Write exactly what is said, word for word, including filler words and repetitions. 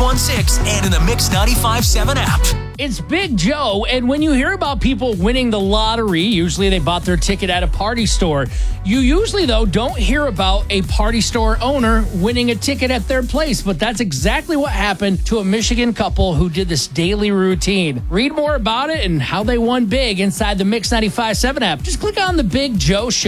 one six and in the Mix ninety-five point seven app. It's Big Joe, and when you hear about people winning the lottery, usually they bought their ticket at a party store. You usually, though, don't hear about a party store owner winning a ticket at their place, but that's exactly what happened to a Michigan couple who did this daily routine. Read more about it and how they won big inside the Mix ninety-five point seven app. Just click on the Big Joe Show.